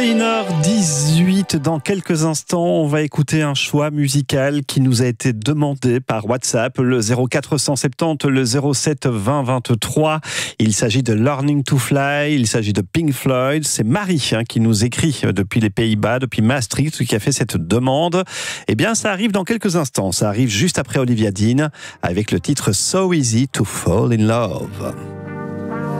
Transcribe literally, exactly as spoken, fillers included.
une heure dix-huit, dans quelques instants, on va écouter un choix musical qui nous a été demandé par WhatsApp, le zéro quatre cent soixante-dix, le zéro sept vingt vingt-trois. Il s'agit de Learning to Fly, il s'agit de Pink Floyd. C'est Marie hein, qui nous écrit depuis les Pays-Bas, depuis Maastricht, qui a fait cette demande. Eh bien, ça arrive dans quelques instants. Ça arrive juste après Olivia Dean, avec le titre So Easy to Fall in Love.